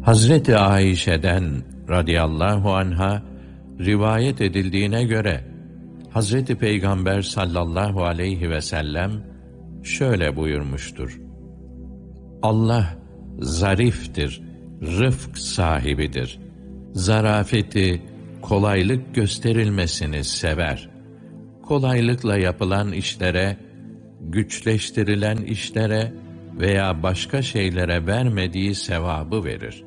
Hazreti Ayşe'den radıyallahu anha rivayet edildiğine göre Hazreti Peygamber sallallahu aleyhi ve sellem şöyle buyurmuştur: Allah zariftir, rıfk sahibidir. Zarafeti, kolaylık gösterilmesini sever. Kolaylıkla yapılan işlere, güçleştirilen işlere veya başka şeylere vermediği sevabı verir.